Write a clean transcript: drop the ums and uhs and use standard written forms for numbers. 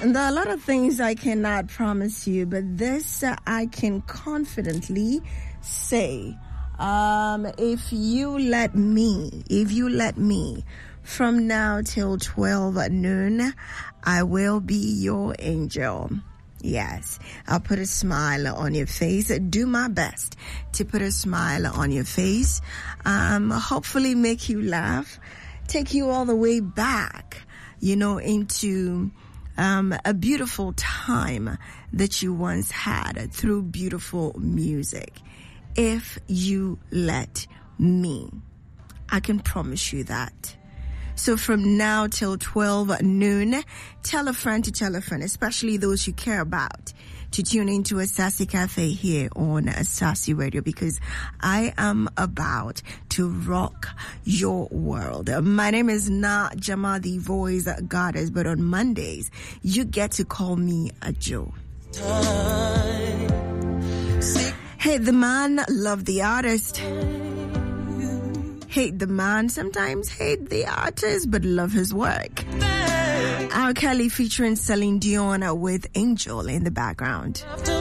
There are a lot of things I cannot promise you, but this I can confidently say. If you let me, from now till 12 noon, I will be your angel. Yes, I'll put a smile on your face. Do my best to put a smile on your face. Hopefully make you laugh, take you all the way back, into a beautiful time that you once had through beautiful music. If you let me, I can promise you that. So from now till 12 noon, tell a friend to tell a friend, especially those you care about, to tune into a Sassy Cafe here on Sassy Radio, because I am about to rock your world. My name is Najama, the voice goddess, but on Mondays, you get to call me a Joe. Hate the man, love the artist. Hate the man, sometimes hate the artist, but love his work. R. Kelly featuring Celine Dion with Angel in the background.